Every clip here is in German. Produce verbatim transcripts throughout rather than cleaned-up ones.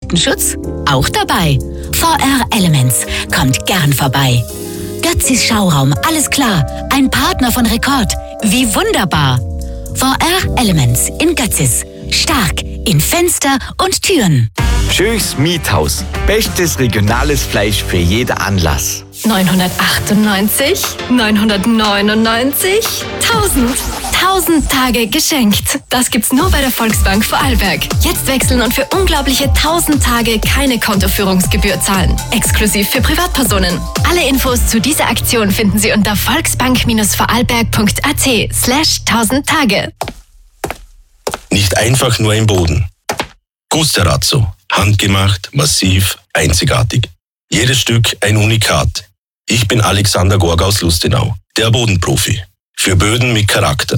Krustenschutz? Auch dabei. V R Elements kommt gern vorbei. Götzis Schauraum, alles klar. Ein Partner von Rekord. Wie wunderbar. V R Elements in Götzis. Stark in Fenster und Türen. Schönes Miethaus. Bestes regionales Fleisch für jeden Anlass. neunhundertachtundneunzig, neunhundertneunundneunzig, tausend. tausend Tage geschenkt. Das gibt's nur bei der Volksbank Vorarlberg. Jetzt wechseln und für unglaubliche tausend Tage keine Kontoführungsgebühr zahlen. Exklusiv für Privatpersonen. Alle Infos zu dieser Aktion finden Sie unter volksbank-vorarlberg.at slash tausend Tage. Nicht einfach nur im Boden. Gusterazzo. Handgemacht, massiv, einzigartig. Jedes Stück ein Unikat. Ich bin Alexander Gorga aus Lustenau, der Bodenprofi. Für Böden mit Charakter.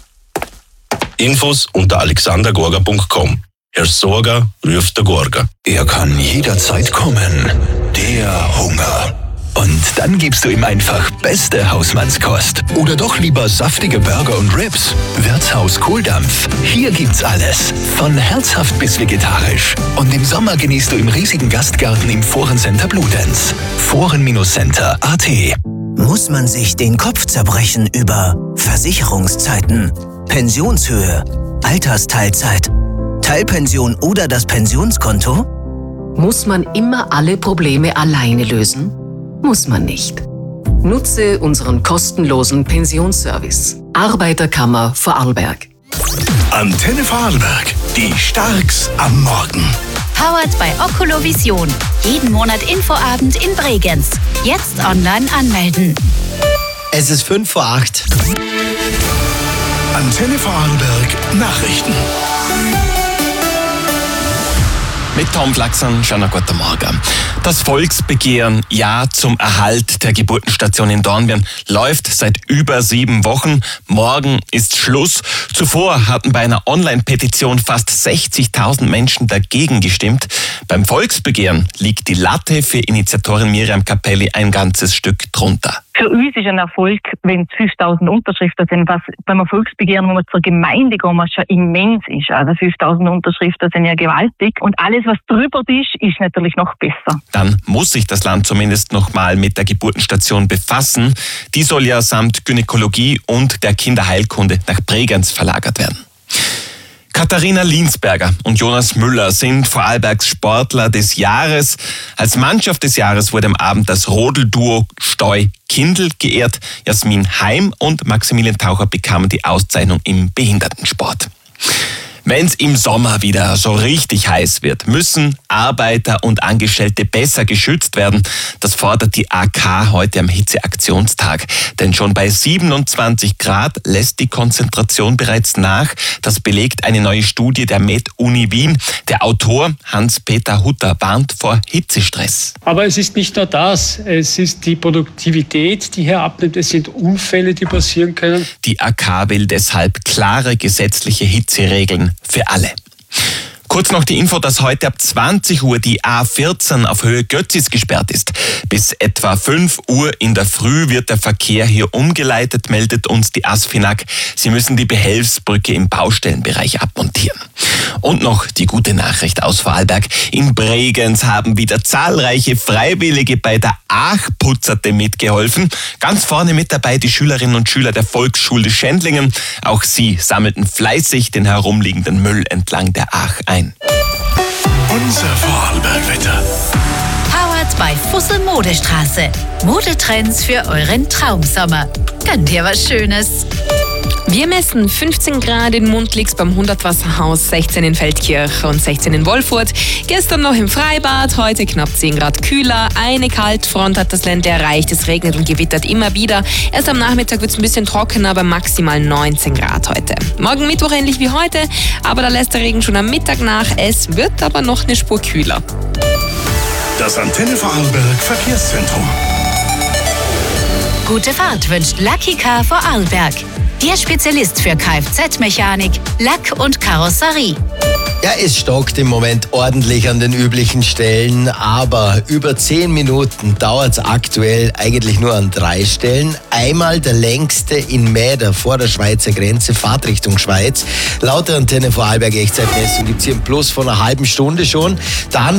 Infos unter alexander gorga punkt com. Herr Sorga ruft der Gorga. Er kann jederzeit kommen. Der Hunger. Und dann gibst du ihm einfach beste Hausmannskost. Oder doch lieber saftige Burger und Ribs. Wirtshaus Kohldampf. Hier gibt's alles. Von herzhaft bis vegetarisch. Und im Sommer genießt du im riesigen Gastgarten im Forencenter Bludenz. Foren-Center punkt at. Muss man sich den Kopf zerbrechen über Versicherungszeiten, Pensionshöhe, Altersteilzeit, Teilpension oder das Pensionskonto? Muss man immer alle Probleme alleine lösen? Muss man nicht. Nutze unseren kostenlosen Pensionsservice. Arbeiterkammer Vorarlberg. Antenne Vorarlberg. Die Starks am Morgen. Powered by Oculovision. Jeden Monat Infoabend in Bregenz. Jetzt online anmelden. Es ist fünf vor acht. Antenne Vorarlberg Nachrichten. Mit Tom Flachsen, schönen guten Morgen. Das Volksbegehren Ja zum Erhalt der Geburtenstation in Dornbirn läuft seit über sieben Wochen. Morgen ist Schluss. Zuvor hatten bei einer Online-Petition fast sechzigtausend Menschen dagegen gestimmt. Beim Volksbegehren liegt die Latte für Initiatorin Miriam Capelli ein ganzes Stück drunter. Für uns ist ein Erfolg, wenn fünftausend Unterschriften sind, was beim Volksbegehren, wo man zur Gemeinde gehen, schon immens ist. Also fünftausend Unterschriften sind ja gewaltig. Und alles, was drüber ist, ist natürlich noch besser. Dann muss sich das Land zumindest noch mal mit der Geburtenstation befassen. Die soll ja samt Gynäkologie und der Kinderheilkunde nach Bregenz verlagert werden. Katharina Linsberger und Jonas Müller sind Vorarlbergs Sportler des Jahres. Als Mannschaft des Jahres wurde am Abend das Rodelduo Steu-Kindl geehrt. Jasmin Heim und Maximilian Taucher bekamen die Auszeichnung im Behindertensport. Wenn es im Sommer wieder so richtig heiß wird, müssen Arbeiter und Angestellte besser geschützt werden. Das fordert die A K heute am Hitzeaktionstag. Denn schon bei siebenundzwanzig Grad lässt die Konzentration bereits nach. Das belegt eine neue Studie der Med-Uni Wien. Der Autor Hans-Peter Hutter warnt vor Hitzestress. Aber es ist nicht nur das. Es ist die Produktivität, die hier abnimmt. Es sind Unfälle, die passieren können. Die A K will deshalb klare gesetzliche Hitzeregeln für alle. Kurz noch die Info, dass heute ab zwanzig Uhr die A vierzehn auf Höhe Götzis gesperrt ist. Bis etwa fünf Uhr in der Früh wird der Verkehr hier umgeleitet, meldet uns die ASFINAG. Sie müssen die Behelfsbrücke im Baustellenbereich abmontieren. Und noch die gute Nachricht aus Vorarlberg. In Bregenz haben wieder zahlreiche Freiwillige bei der Aachputzerte mitgeholfen. Ganz vorne mit dabei die Schülerinnen und Schüler der Volksschule Schändlingen. Auch sie sammelten fleißig den herumliegenden Müll entlang der Aach ein. Unser Vorarlberg-Wetter. Powered by Fussel Modestraße. Modetrends für euren Traumsommer. Gönnt ihr was Schönes? Wir messen fünfzehn Grad in Mundlix beim Hundertwasserhaus, sechzehn in Feldkirch und sechzehn in Wolfurt. Gestern noch im Freibad, heute knapp zehn Grad kühler. Eine Kaltfront hat das Ländle erreicht. Es regnet und gewittert immer wieder. Erst am Nachmittag wird es ein bisschen trockener, aber maximal neunzehn Grad heute. Morgen Mittwoch ähnlich wie heute, aber da lässt der Regen schon am Mittag nach. Es wird aber noch eine Spur kühler. Das Antenne Vorarlberg Verkehrszentrum. Gute Fahrt wünscht Lucky Car Vorarlberg. Ihr Spezialist für Kfz-Mechanik, Lack und Karosserie. Ja, es stockt im Moment ordentlich an den üblichen Stellen, aber über zehn Minuten dauert es aktuell eigentlich nur an drei Stellen. Einmal der längste in Mäder vor der Schweizer Grenze, Fahrtrichtung Schweiz. Laut der Antenne Vorarlberg Echtzeitmessung gibt es hier einen Plus von einer halben Stunde schon. Dann